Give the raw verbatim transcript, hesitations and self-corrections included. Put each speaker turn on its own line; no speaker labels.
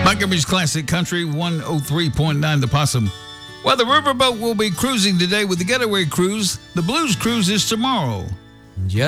Montgomery's Classic Country one oh three point nine The Possum. Well, the riverboat will be cruising today with the Getaway Cruise. The Blues Cruise is tomorrow.